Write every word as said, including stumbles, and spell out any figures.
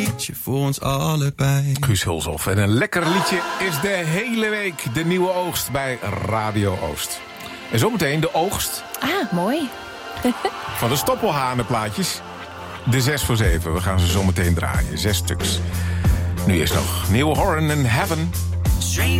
liedje voor ons allebei. Guus Hulshoff. En een lekker liedje is de hele week de nieuwe oogst bij Radio Oost. En zometeen de oogst. Ah, mooi. Van de stoppelhanenplaatjes. De zes voor zeven. We gaan ze zometeen draaien. Zes stuks. Nu is nog Neil Horan en Heaven.